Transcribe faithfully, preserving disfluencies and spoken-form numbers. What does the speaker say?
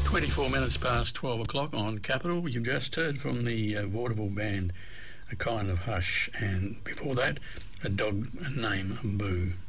twenty-four minutes past twelve o'clock on Capital. You've just heard from the uh, vaudeville band A Kind of Hush, and before that, A Dog Named Boo.